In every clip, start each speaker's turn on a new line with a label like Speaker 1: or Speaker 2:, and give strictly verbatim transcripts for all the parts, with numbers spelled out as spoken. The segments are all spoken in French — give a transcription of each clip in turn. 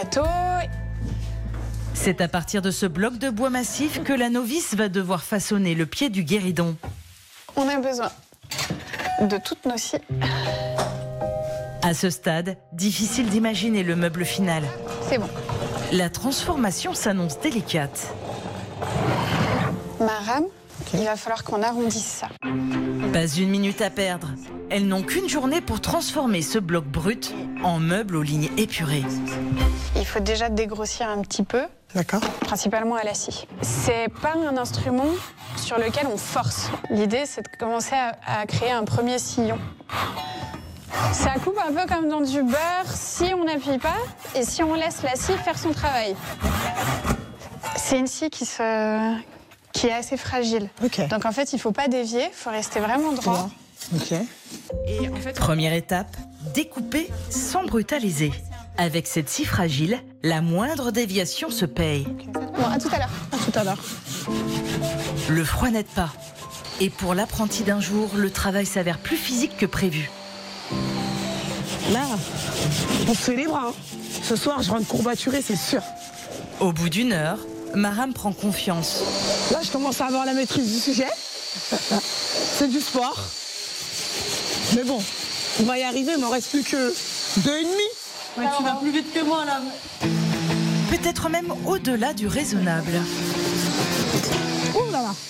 Speaker 1: plateau.
Speaker 2: C'est à partir de ce bloc de bois massif que la novice va devoir façonner le pied du guéridon.
Speaker 1: On a besoin de toutes nos scies.
Speaker 2: À ce stade, difficile d'imaginer le meuble final.
Speaker 1: C'est bon.
Speaker 2: La transformation s'annonce délicate.
Speaker 1: Ma rame, il va falloir qu'on arrondisse ça.
Speaker 2: Pas une minute à perdre. Elles n'ont qu'une journée pour transformer ce bloc brut en meuble aux lignes épurées.
Speaker 1: Il faut déjà dégrossir un petit peu.
Speaker 3: D'accord.
Speaker 1: Principalement à la scie. C'est pas un instrument sur lequel on force. L'idée, c'est de commencer à, à créer un premier sillon. Ça coupe un peu comme dans du beurre si on n'appuie pas et si on laisse la scie faire son travail. C'est une scie qui, se... qui est assez fragile.
Speaker 3: Okay.
Speaker 1: Donc en fait, il ne faut pas dévier, il faut rester vraiment droit.
Speaker 3: Ok.
Speaker 2: Et en fait... Première étape, découper sans brutaliser. Avec cette scie fragile, la moindre déviation se paye.
Speaker 1: Bon, à tout à l'heure.
Speaker 3: À tout à l'heure.
Speaker 2: Le froid n'aide pas. Et pour l'apprenti d'un jour, le travail s'avère plus physique que prévu.
Speaker 3: Là, on se fait les bras. Hein. Ce soir, je rentre courbaturée, c'est sûr.
Speaker 2: Au bout d'une heure, Maram prend confiance.
Speaker 3: Là, je commence à avoir la maîtrise du sujet. C'est du sport. Mais bon, on va y arriver, il m'en reste plus que deux et demi.
Speaker 4: Ouais, tu vas plus vite que moi, là.
Speaker 2: Peut-être même au-delà du raisonnable.
Speaker 3: Ouh là là.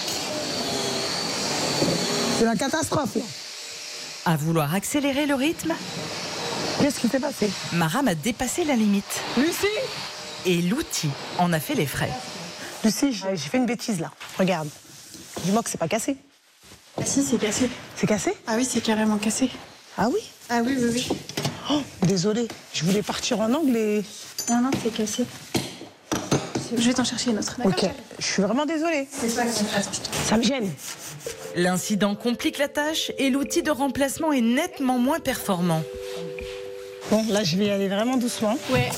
Speaker 3: C'est la catastrophe, là.
Speaker 2: À vouloir accélérer le rythme,
Speaker 3: qu'est-ce qui s'est passé?
Speaker 2: Maram a dépassé la limite.
Speaker 3: Lucie?
Speaker 2: Et l'outil en a fait les frais.
Speaker 3: Lucie, j'ai fait une bêtise, là. Regarde. Dis-moi que c'est pas cassé.
Speaker 1: Ah si, c'est cassé.
Speaker 3: C'est cassé?
Speaker 1: Ah oui, c'est carrément cassé.
Speaker 3: Ah oui?
Speaker 1: Ah oui, oui, oui.
Speaker 3: Oh, désolée. Je voulais partir en angle et...
Speaker 1: Non, non, c'est cassé. Je vais t'en chercher une autre, d'accord?
Speaker 3: Ok, je suis vraiment désolée.
Speaker 1: C'est pas grave, attends, je te...
Speaker 3: Ça me gêne.
Speaker 2: L'incident complique la tâche et l'outil de remplacement est nettement moins performant.
Speaker 3: Bon, là, je vais y aller vraiment doucement.
Speaker 1: Ouais.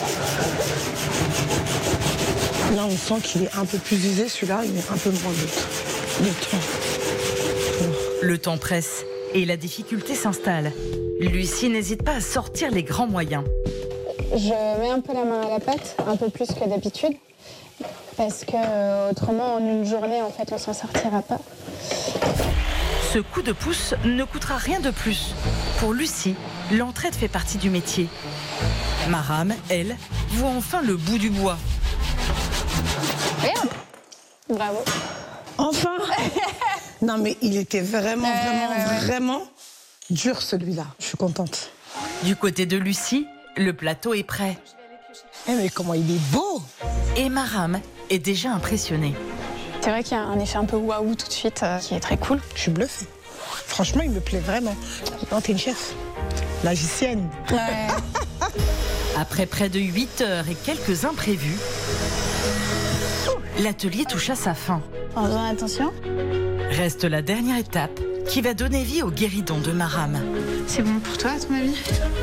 Speaker 3: Là, on sent qu'il est un peu plus usé, celui-là, il est un peu moins de, de temps.
Speaker 2: Le temps presse et la difficulté s'installe. Lucie n'hésite pas à sortir les grands moyens.
Speaker 1: Je mets un peu la main à la pâte, un peu plus que d'habitude, parce que euh, autrement, en une journée, en fait, on s'en sortira pas.
Speaker 2: Ce coup de pouce ne coûtera rien de plus. Pour Lucie, l'entraide fait partie du métier. Maram, elle, voit enfin le bout du bois.
Speaker 1: Regarde. Bravo.
Speaker 3: Enfin. Non, mais il était vraiment,
Speaker 1: ouais,
Speaker 3: vraiment,
Speaker 1: ouais, ouais.
Speaker 3: vraiment dur, celui-là. Je suis contente.
Speaker 2: Du côté de Lucie, le plateau est prêt.
Speaker 3: Eh mais comment il est beau!
Speaker 2: Et Maram est déjà impressionnée.
Speaker 1: C'est vrai qu'il y a un effet un peu waouh tout de suite, euh, qui est très cool.
Speaker 3: Je suis bluffée. Franchement, il me plaît vraiment. Non, t'es une chef. Magicienne.
Speaker 1: Ouais.
Speaker 2: Après près de huit heures et quelques imprévus, l'atelier touche à sa fin.
Speaker 1: En faisant attention.
Speaker 2: Reste la dernière étape qui va donner vie au guéridon de Maram.
Speaker 1: C'est bon pour toi, à ton avis?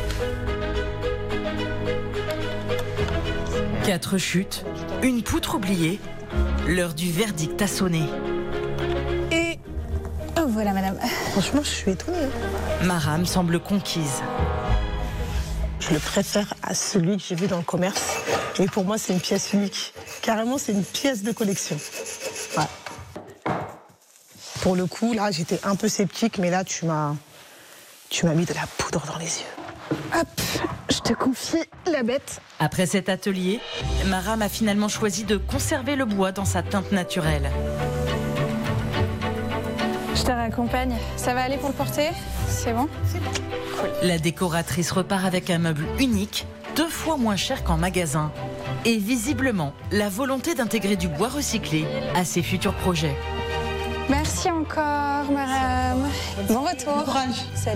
Speaker 2: Quatre chutes, une poutre oubliée, l'heure du verdict a sonné.
Speaker 1: Et... Oh, voilà, madame.
Speaker 3: Franchement, je suis étonnée.
Speaker 2: Maram semble conquise.
Speaker 3: Je le préfère à celui que j'ai vu dans le commerce. Et pour moi, c'est une pièce unique. Carrément, c'est une pièce de collection. Ouais. Pour le coup, là, j'étais un peu sceptique, mais là, tu m'as, tu m'as mis de la poudre dans les yeux.
Speaker 1: Hop, je te confie la bête.
Speaker 2: Après cet atelier, Maram a finalement choisi de conserver le bois dans sa teinte naturelle.
Speaker 1: Je te raccompagne. Ça va aller pour le porter? C'est bon? C'est bon. Cool.
Speaker 2: La décoratrice repart avec un meuble unique, deux fois moins cher qu'en magasin. Et visiblement, la volonté d'intégrer du bois recyclé à ses futurs projets.
Speaker 1: Merci encore, Maram. Bon retour.
Speaker 3: Bon courage.
Speaker 1: Salut.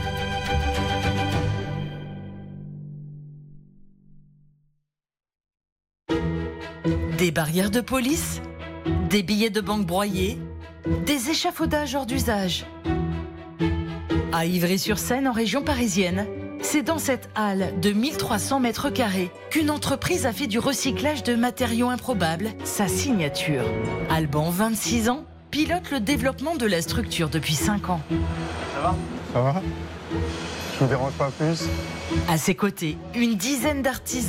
Speaker 2: Des barrières de police, des billets de banque broyés, des échafaudages hors d'usage. À Ivry-sur-Seine, en région parisienne, c'est dans cette halle de mille trois cents mètres carrés qu'une entreprise a fait du recyclage de matériaux improbables sa signature. Alban, vingt-six ans, pilote le développement de la structure depuis cinq ans.
Speaker 5: Ça va? Ça va? Je ne vous dérange pas plus?
Speaker 2: À ses côtés, une dizaine d'artisans